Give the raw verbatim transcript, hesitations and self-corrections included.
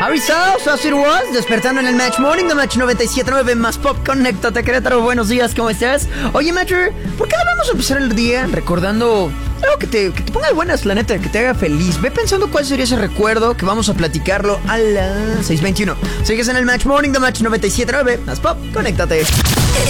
Harry Styles, As It Was, despertando en el Match Morning de Match noventa y siete punto nueve más Pop. Conéctate, Querétaro, buenos días, ¿cómo estás? Oye, Matcher, ¿por qué no vamos a empezar el día recordando algo que te, que te ponga de buenas, la neta, que te haga feliz? Ve pensando cuál sería ese recuerdo, que vamos a platicarlo a las seis veintiuno. Sigues en el Match Morning de Match noventa y siete punto nueve más Pop. Conéctate.